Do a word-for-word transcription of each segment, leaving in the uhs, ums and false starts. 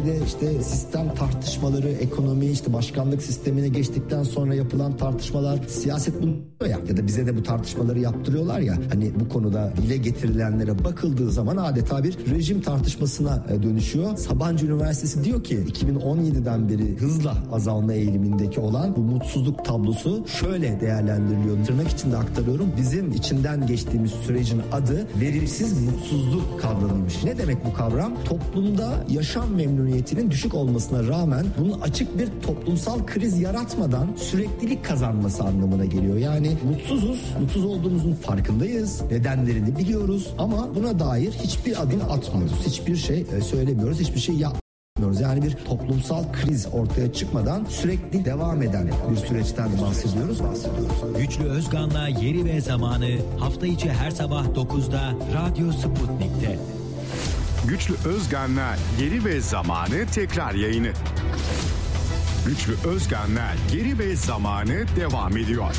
de işte sistem tartışmaları, ekonomi, işte başkanlık sistemine geçtikten sonra yapılan tartışmalar, siyaset bunu ya ya da bize de bu tartışmaları yaptırıyorlar ya. Hani bu konuda dile getirilenlere bakıldığı zaman adeta bir rejim tartışmasına dönüşüyor. Sabancı Üniversitesi diyor ki iki bin on yediden beri hızla azalma eğilimindeki olan bu mutsuzluk tablosu şöyle değerlendiriliyor. Tırnak içinde aktarıyorum. Bizim içinden geçtiğimiz sürecin adı verimsiz mutsuzluk kavramıymış. Ne demek bu kavram? Toplumda yaşam memnuniyetinin düşük olmasına rağmen bunun açık bir toplumsal kriz yaratmadan süreklilik kazanması anlamına geliyor. Yani mutsuzuz, mutsuz olduğumuzun farkındayız, nedenlerini biliyoruz ama buna dair hiçbir adım atmıyoruz, hiçbir şey söylemiyoruz, hiçbir şey yapmıyoruz. Yani bir toplumsal kriz ortaya çıkmadan sürekli devam eden bir süreçten bahsediyoruz. bahsediyoruz. Güçlü Özgan'la Yeri ve Zamanı hafta içi her sabah dokuzda Radyo Sputnik'te. Güçlü Özgan'la Yeri ve Zamanı tekrar yayını. Güçlü Özgan'la Yeri ve Zamanı devam ediyor.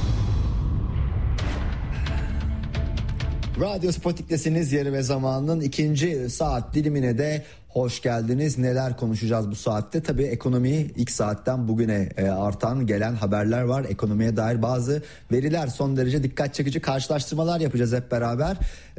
Radyo Sputnik'tesiniz. Yeri ve Zamanı'nın ikinci saat dilimine de hoş geldiniz. Neler konuşacağız bu saatte? Tabii ekonomiyi ilk saatten bugüne artan gelen haberler var. Ekonomiye dair bazı veriler, son derece dikkat çekici karşılaştırmalar yapacağız hep beraber.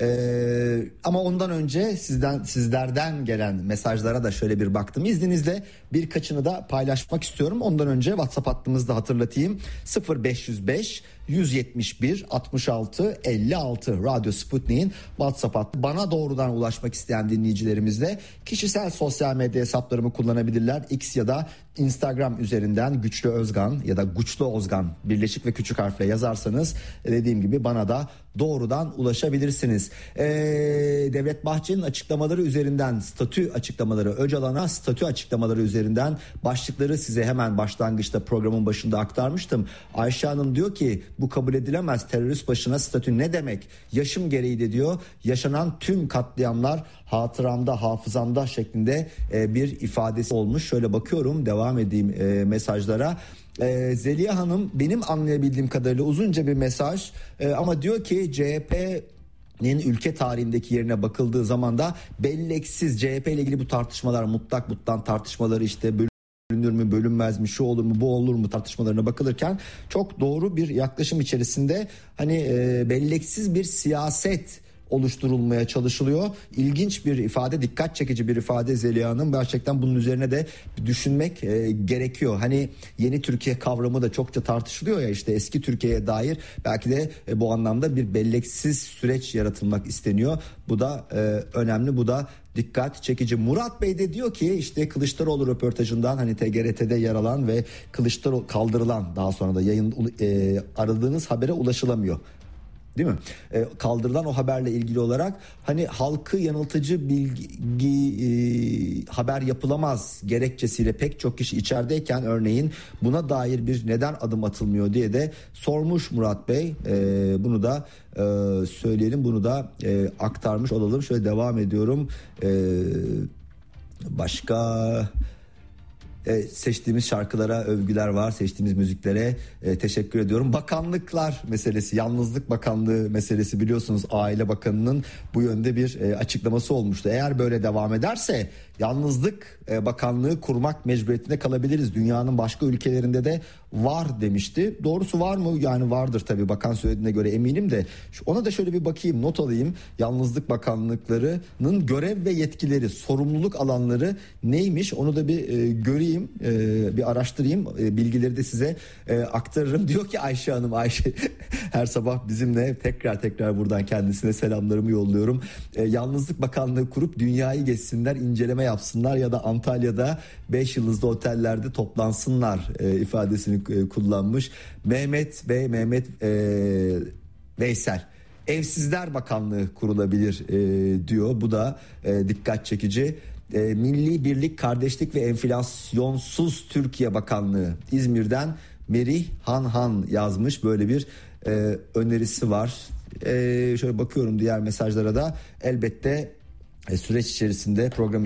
Ee, ama ondan önce sizden sizlerden gelen mesajlara da şöyle bir baktım. İzninizle birkaçını da paylaşmak istiyorum. Ondan önce WhatsApp hattımızı da hatırlatayım. sıfır beş yüz beş yüz yetmiş bir altmış altı elli altı Radyo Sputnik'in WhatsApp hattı. Bana doğrudan ulaşmak isteyen dinleyicilerimiz de kişisel sosyal medya hesaplarımı kullanabilirler. X ya da Instagram üzerinden Güçlü Özgan ya da Güçlü Ozgan birleşik ve küçük harfle yazarsanız dediğim gibi bana da doğrudan ulaşabilirsiniz. Ee, Devlet Bahçeli'nin açıklamaları üzerinden, statü açıklamaları, Öcalan'a statü açıklamaları üzerinden başlıkları size hemen başlangıçta programın başında aktarmıştım. Ayşe Hanım diyor ki bu kabul edilemez, terörist başına statü ne demek? Yaşım gereği de diyor yaşanan tüm katliamlar hatıramda, hafızamda şeklinde e, bir ifadesi olmuş. Şöyle bakıyorum, devam edeyim e, mesajlara. Ee, Zeliha Hanım benim anlayabildiğim kadarıyla uzunca bir mesaj ee, ama diyor ki C H P'nin ülke tarihindeki yerine bakıldığı zaman da belleksiz, C H P ile ilgili bu tartışmalar, mutlak mutlan tartışmaları, işte bölünür mü bölünmez mi, şu olur mu bu olur mu tartışmalarına bakılırken çok doğru bir yaklaşım içerisinde hani e, belleksiz bir siyaset oluşturulmaya çalışılıyor. İlginç bir ifade, dikkat çekici bir ifade Zeliha Hanım. Gerçekten bunun üzerine de düşünmek e, gerekiyor. Hani yeni Türkiye kavramı da çokça tartışılıyor ya, işte eski Türkiye'ye dair belki de e, bu anlamda bir belleksiz süreç yaratılmak isteniyor. Bu da e, önemli, bu da dikkat çekici. Murat Bey de diyor ki işte Kılıçdaroğlu röportajından, hani T G R T'de yer alan ve Kılıçdaroğlu kaldırılan, daha sonra da yayın e, aradığınız habere ulaşılamıyor. Değil mi? E, kaldırılan o haberle ilgili olarak hani halkı yanıltıcı bilgi e, haber yapılamaz gerekçesiyle pek çok kişi içerideyken örneğin buna dair bir neden adım atılmıyor diye de sormuş Murat Bey. E, bunu da e, söyleyelim, bunu da e, aktarmış olalım. Şöyle devam ediyorum. E, başka... E, seçtiğimiz şarkılara övgüler var, seçtiğimiz müziklere e, teşekkür ediyorum. Bakanlıklar meselesi, Yalnızlık Bakanlığı meselesi, biliyorsunuz Aile Bakanı'nın bu yönde bir e, açıklaması olmuştu. Eğer böyle devam ederse Yalnızlık e, Bakanlığı kurmak mecburiyetinde kalabiliriz. Dünyanın başka ülkelerinde de var demişti. Doğrusu var mı? Yani vardır tabii, bakan söylediğine göre eminim de. Ona da şöyle bir bakayım, not alayım. Yalnızlık Bakanlıklarının görev ve yetkileri, sorumluluk alanları neymiş? Onu da bir e, göreyim, e, bir araştırayım. E, bilgileri de size e, aktarırım. Diyor ki Ayşe Hanım, Ayşe her sabah bizimle, tekrar tekrar buradan kendisine selamlarımı yolluyorum. E, Yalnızlık Bakanlığı kurup dünyayı gezsinler, inceleme yapsınlar ya da Antalya'da beş yıldızlı otellerde toplansınlar e, ifadesini e, kullanmış. Mehmet Bey, Mehmet e, Veysel, Evsizler Bakanlığı kurulabilir e, diyor. Bu da e, dikkat çekici. E, Milli Birlik, Kardeşlik ve Enflasyonsuz Türkiye Bakanlığı, İzmir'den Merih Hanhan yazmış, böyle bir e, önerisi var. E, şöyle bakıyorum diğer mesajlara da, elbette e, süreç içerisinde program